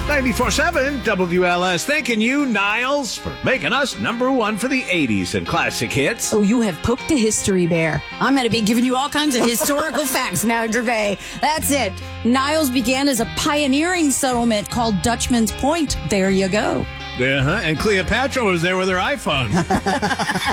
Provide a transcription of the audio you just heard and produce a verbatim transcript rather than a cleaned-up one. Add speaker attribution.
Speaker 1: ninety-four seven W L S. Thanking you, Niles, for making us number one for the eighties and classic hits.
Speaker 2: Oh, you have poked a history bear. I'm going to be giving you all kinds of historical facts now, Gervais. That's it. Niles began as a pioneering settlement called Dutchman's Point. There you go.
Speaker 1: Uh-huh. And Cleopatra was there with her iPhone.